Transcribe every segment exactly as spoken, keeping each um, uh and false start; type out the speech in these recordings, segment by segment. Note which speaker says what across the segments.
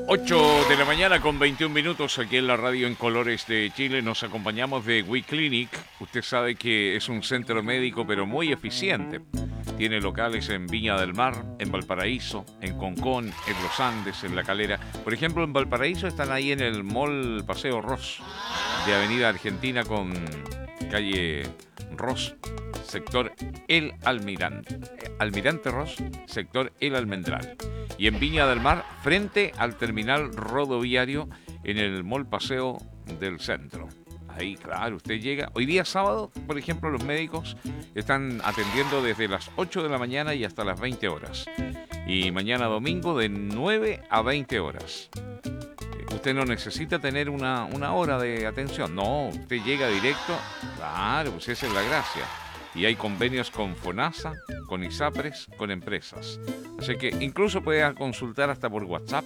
Speaker 1: ocho de la mañana con veintiún minutos aquí en la radio en Colores de Chile. Nos acompañamos de We Clinic. Usted sabe que es un centro médico pero muy eficiente. Tiene locales en Viña del Mar, en Valparaíso, en Concón, en Los Andes, en La Calera. Por ejemplo, en Valparaíso están ahí en el Mall Paseo Ross de Avenida Argentina con calle Ross, sector El Almirante. Almirante Ross, sector El Almendral. Y en Viña del Mar, frente al terminal rodoviario en el Mall Paseo del Centro. Ahí, claro, usted llega. Hoy día sábado, por ejemplo, los médicos están atendiendo desde las ocho de la mañana y hasta las veinte horas. Y mañana domingo de nueve a veinte horas. Usted no necesita tener una, una hora de atención. No, usted llega directo. Claro, pues esa es la gracia. Y hay convenios con FONASA, con ISAPRES, con empresas. Así que incluso puede consultar hasta por WhatsApp.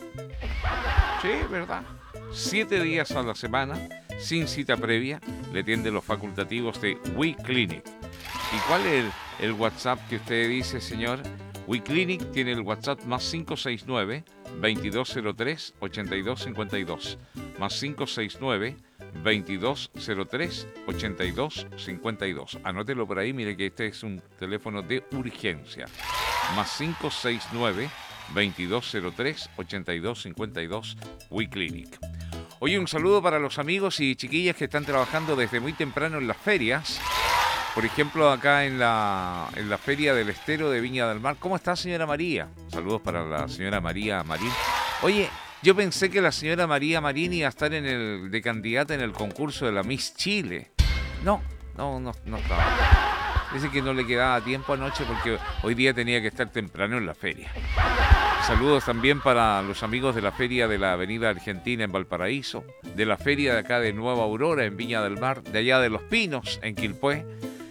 Speaker 1: Sí, ¿verdad? Siete días a la semana, sin cita previa, le atienden los facultativos de We Clinic. ¿Y cuál es el, el WhatsApp que usted dice, señor? We Clinic tiene el WhatsApp más cinco seis nueve, veintidós cero tres, ochenta y dos cincuenta y dos. Más cinco seis nueve, veintidós cero tres, ochenta y dos cincuenta y dos. Anótelo por ahí, mire que este es un teléfono de urgencia. Más cinco seis nueve, veintidós cero tres, ochenta y dos cincuenta y dos, We Clinic. Oye, un saludo para los amigos y chiquillas que están trabajando desde muy temprano en las ferias. Por ejemplo, acá en la, en la Feria del Estero de Viña del Mar. ¿Cómo está, señora María? Saludos para la señora María Marín. Oye, yo pensé que la señora María Marín iba a estar en el, de candidata en el concurso de la Miss Chile. No, no, no, no estaba. Dice que no le quedaba tiempo anoche porque hoy día tenía que estar temprano en la feria. Saludos también para los amigos de la Feria de la Avenida Argentina en Valparaíso, de la Feria de acá de Nueva Aurora en Viña del Mar, de allá de Los Pinos en Quilpué,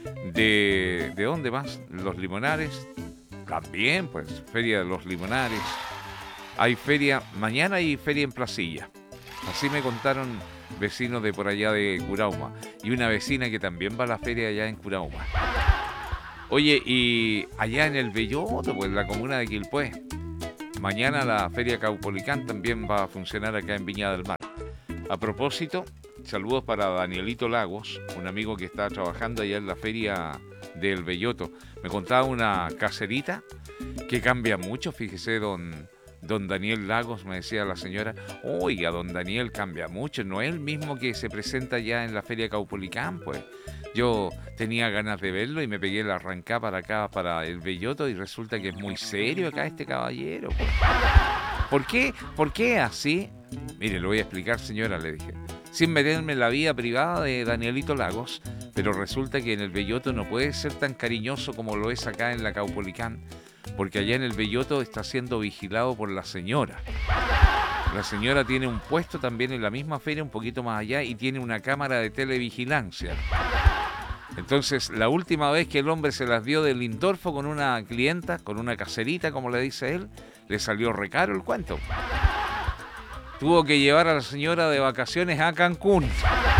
Speaker 1: de, ¿de dónde más? Los Limonares, también pues, Feria de los Limonares. Hay feria, mañana hay feria en Placilla. Así me contaron vecinos de por allá de Curauma. Y una vecina que también va a la feria allá en Curauma. Oye, y allá en el Belloto, pues la comuna de Quilpué. Mañana la feria Caupolicán también va a funcionar acá en Viña del Mar. A propósito, saludos para Danielito Lagos, un amigo que está trabajando allá en la feria del Belloto. Me contaba una caserita que cambia mucho, fíjese, don... Don Daniel Lagos, me decía la señora, oiga, don Daniel cambia mucho, no es el mismo que se presenta ya en la Feria Caupolicán, pues. Yo tenía ganas de verlo y me pegué la arrancada para acá, para el Belloto, y resulta que es muy serio acá este caballero, pues. ¿Por qué? ¿Por qué así? Mire, lo voy a explicar, señora, le dije, sin meterme en la vida privada de Danielito Lagos, pero resulta que en el Belloto no puede ser tan cariñoso como lo es acá en la Caupolicán, porque allá en el Belloto está siendo vigilado por la señora. La señora tiene un puesto también en la misma feria, un poquito más allá, y tiene una cámara de televigilancia. Entonces, la última vez que el hombre se las dio de Lindorfo con una clienta, con una caserita, como le dice él, le salió recaro el cuento. Tuvo que llevar a la señora de vacaciones a Cancún.